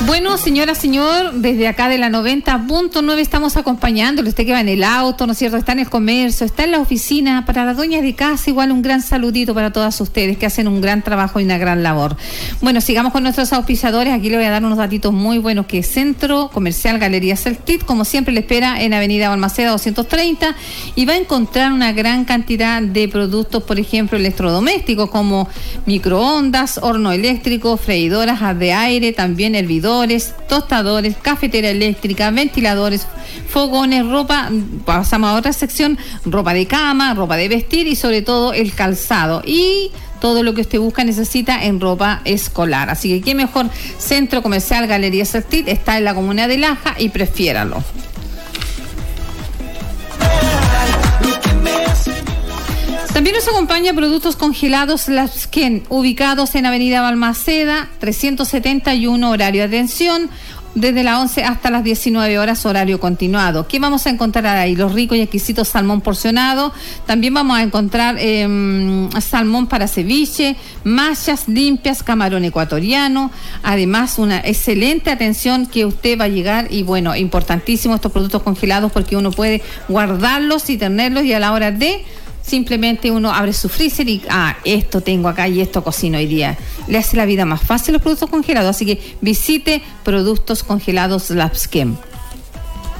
Bueno, señora, señor, desde acá de la 90.9 estamos acompañándole. Usted que va en el auto, ¿no es cierto? Está en el comercio, está en la oficina. Para las dueñas de casa, igual un gran saludito para todas ustedes que hacen un gran trabajo y una gran labor. Bueno, sigamos con nuestros auspiciadores. Aquí le voy a dar unos datitos muy buenos que es Centro Comercial Galería Celtit, como siempre le espera en Avenida Balmaceda 230, y va a encontrar una gran cantidad de productos, por ejemplo, electrodomésticos como microondas, horno eléctrico, freidoras de aire, también hervidores, tostadores, cafetera eléctrica, ventiladores, fogones, ropa. Pasamos a otra sección: ropa de cama, ropa de vestir y sobre todo el calzado y todo lo que usted busca, necesita en ropa escolar. Así que qué mejor. Centro Comercial Galería Celtit está en la comuna de Laja y prefiéralo. También nos acompaña Productos Congelados Lapsken, ubicados en Avenida Balmaceda 371, horario de atención desde las 11 hasta las 19 horas, horario continuado. ¿Qué vamos a encontrar ahí? Los ricos y exquisitos salmón porcionado. También vamos a encontrar salmón para ceviche, mallas limpias, camarón ecuatoriano. Además, una excelente atención que usted va a llegar. Y bueno, importantísimo estos productos congelados porque uno puede guardarlos y tenerlos, y a la hora de simplemente uno abre su freezer y esto tengo acá y esto cocino hoy día. Le hace la vida más fácil los productos congelados. Así que visite Productos Congelados Lapsken.